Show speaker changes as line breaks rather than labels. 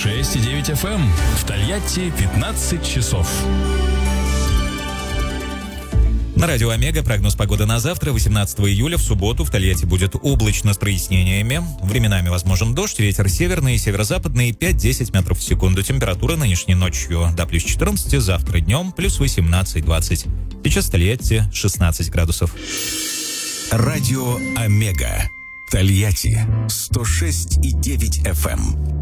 106,9 FM. В Тольятти 15 часов.
На радио «Омега» прогноз погоды на завтра, 18 июля, в субботу. В Тольятти будет облачно с прояснениями. Временами возможен дождь, ветер северный и северо-западный 5-10 метров в секунду. Температура нынешней ночью до плюс 14, завтра днем плюс 18-20. Сейчас в Тольятти 16 градусов.
Радио «Омега». Тольятти 106,9 FM.